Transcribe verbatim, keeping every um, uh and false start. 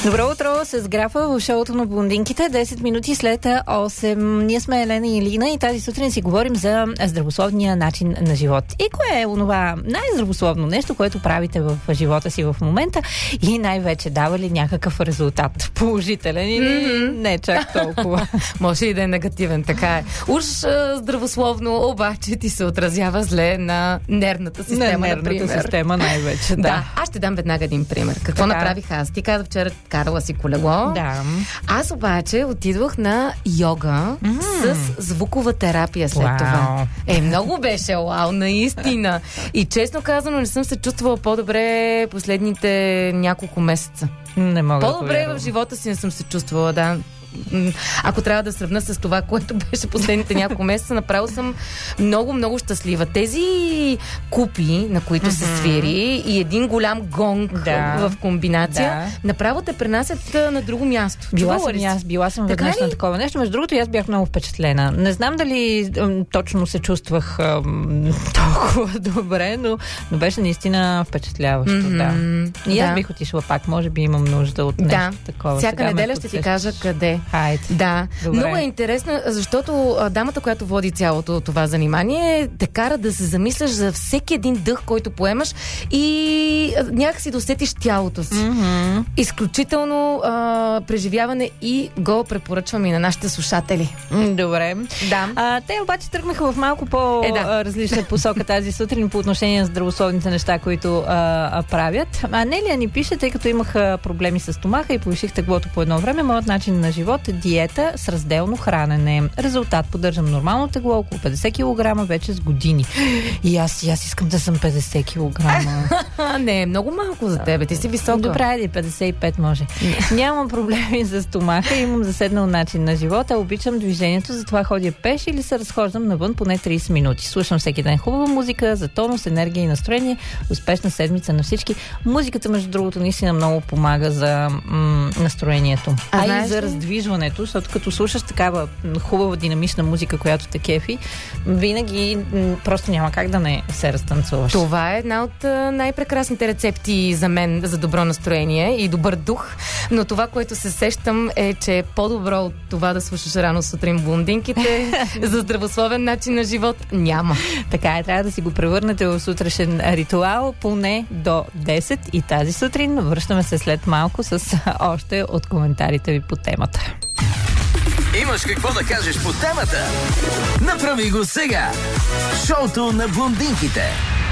Добро утро с Графа в шоуто на блондинките. десет минути след осем. Ние сме Елена и Лина и тази сутрин си говорим за здравословния начин на живот. И кое е онова най-здравословно нещо, което правите в живота си в момента и най-вече дава ли някакъв резултат? Положителен или mm-hmm. не чак толкова? Може и да е негативен, така е. Уж здравословно, обаче ти се отразява зле на нервната система, на нервната например. система най-вече, да. да. Аз ще дам веднага един пример. Какво така направих аз? Ти каза вчера, карала си колело. Да. Аз обаче отидвах на йога mm. с звукова терапия след wow. това. Е, много беше вау, наистина. И честно казано, не съм се чувствала по-добре последните няколко месеца. Не мога По-добре да в живота си не съм се чувствала, да. Ако трябва да сравня с това, което беше последните няколко месеца, направо съм много, много щастлива. Тези купи, на които mm-hmm. се свири и един голям гонг да. в комбинация, да. направо те пренасят на друго място. Била съм, аз, била съм веднъж на такова нещо. Между другото, аз бях много впечатлена. Не знам дали м, точно се чувствах м, толкова добре, но, но беше наистина впечатляващо. Mm-hmm. Да. И аз да. бих отишла пак. Може би имам нужда от нещо да. такова. Всяка Сега неделя ще ти кажа къде. Хайде. Да. Добре. Много е интересно, защото дамата, която води цялото това занимание, те кара да се замисляш за всеки един дъх, който поемаш и някакси да усетиш тялото си. Mm-hmm. Изключително а, преживяване и го препоръчвам и на нашите слушатели. Добре. Да. А, те обаче тръгнаха в малко по-различна е, да. посока тази сутрин по отношение на здравословните неща, които а, а, правят. А Нелия ни пише, тъй като имах проблеми с стомаха и повиших теглото по едно време, моят начин на живот е диета с разделно хранене. Резултат: поддържам нормално тегло, около петдесет килограма вече с години. И аз, и аз искам да съм петдесет килограма. Не, е много малко за тебе, ти си висока. Добре, айде, петдесет и пет може. Нямам проблеми с стомаха, имам заседнал начин на живота, обичам движението, затова ходя пеш или се разхождам навън поне трийсет минути. Слушам всеки ден хубава музика за тонус, енергия и настроение. Успешна седмица на всички. Музиката, между другото, наистина много помага за м- настроението. А, а и за раздвижването, защото като слушаш такава хубава динамична музика, която те кефи, винаги м- просто няма как да не се разтанцуваш. Това е една от а, най-прекрасните рецепти за мен за добро настроение и добър дух, но това, което се сещам е, че е по-добро от това да слушаш рано сутрин блондинките за здравословен начин на живот няма. Така е, трябва да си го превърнете в сутрешен ритуал поне до десет и тази сутрин. Връщаме се след малко с още от коментарите ви по темата. Имаш какво да кажеш по темата? Направи го сега! Шоуто на блондинките.